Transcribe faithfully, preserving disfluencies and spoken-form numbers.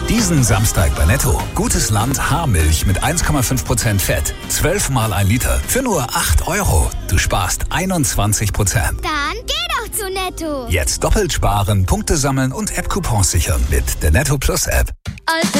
Diesen Samstag bei Netto. Gutes Land Haarmilch mit eins Komma fünf Prozent Fett. zwölf Mal ein Liter für nur acht Euro. Du sparst einundzwanzig Prozent. Dann geh doch zu Netto. Jetzt doppelt sparen, Punkte sammeln und App-Coupons sichern mit der Netto Plus App. Also